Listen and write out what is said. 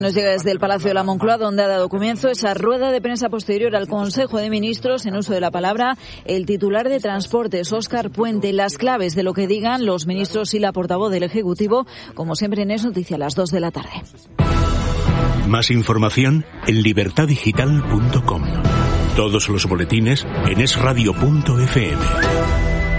Nos llega desde el Palacio de la Moncloa, donde ha dado comienzo esa rueda de prensa posterior al Consejo de Ministros. En uso de la palabra, el titular de Transportes, Óscar Puente. Las claves de lo que digan los ministros y la portavoz del Ejecutivo, como siempre en Es Noticia, a las 2 de la tarde. Más información en libertadigital.com. Todos los boletines en esradio.fm.